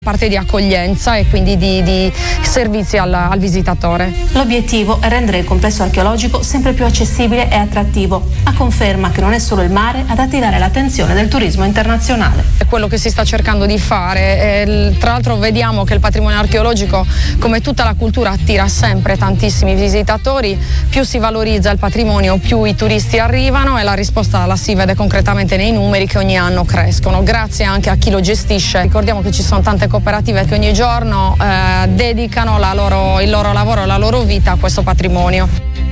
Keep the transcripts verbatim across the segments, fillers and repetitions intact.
parte di accoglienza e quindi di, di servizi al, al visitatore. L'obiettivo è rendere il complesso archeologico sempre più accessibile e attrattivo, a conferma che non è solo il mare ad attirare l'attenzione del turismo internazionale. È quello che si sta cercando di fare, e, tra l'altro vediamo che il patrimonio archeologico, come tutta la cultura, attira sempre tantissimi visitatori. Più si valorizza il patrimonio, più i turisti arrivano, e la risposta la si vede concretamente nei numeri che ogni anno crescono, grazie anche a chi lo gestisce. Ricordiamo che ci sono tante cooperative che ogni giorno eh, dedicano la loro, il loro lavoro, la loro vita a questo patrimonio.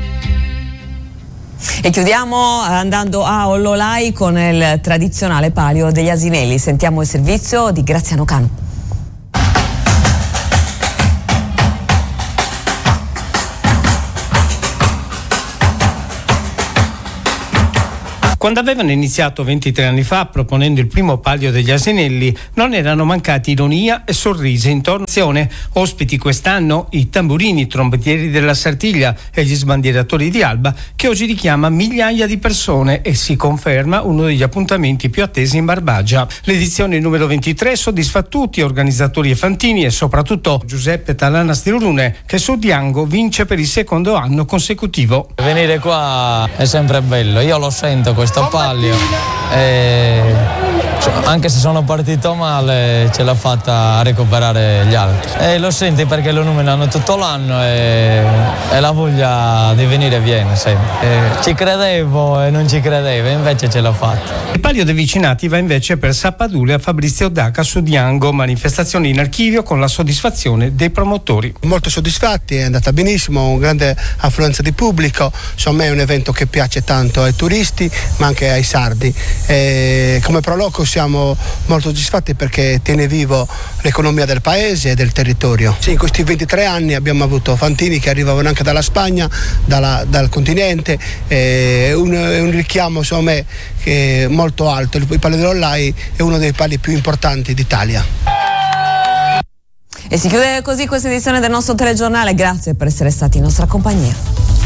E chiudiamo andando a Ollolai con il tradizionale palio degli asinelli. Sentiamo il servizio di Graziano Cano. Quando avevano iniziato ventitré anni fa proponendo il primo palio degli asinelli, non erano mancati ironia e sorrisi intorno all'azione. Ospiti quest'anno i tamburini, trombettieri della Sartiglia e gli sbandieratori di Alba, che oggi richiama migliaia di persone e si conferma uno degli appuntamenti più attesi in Barbagia. L'edizione numero ventitré soddisfa tutti, organizzatori e fantini, e soprattutto Giuseppe Talana Stirurune, che su Diango vince per il secondo anno consecutivo. Venire qua è sempre bello, io lo sento questo Questo palio, e anche se sono partito male ce l'ha fatta a recuperare gli altri, e lo senti perché lo numerano tutto l'anno, e, e la voglia di venire viene sempre. E ci credevo e non ci credevo, invece ce l'ho fatta. Il palio dei vicinati va invece per Sappadule a Fabrizio Daca su Diango, manifestazione in archivio con la soddisfazione dei promotori. Molto soddisfatti, è andata benissimo, un grande affluenza di pubblico, insomma è un evento che piace tanto ai turisti ma anche ai sardi. E come Proloco siamo molto soddisfatti perché tiene vivo l'economia del paese e del territorio. Sì, in questi ventitré anni abbiamo avuto fantini che arrivavano anche dalla Spagna, dalla, dal continente, e un, un richiamo insomma che è molto alto. Il, il Palio dell'Ollai è uno dei pali più importanti d'Italia. E si chiude così questa edizione del nostro telegiornale. Grazie per essere stati in nostra compagnia.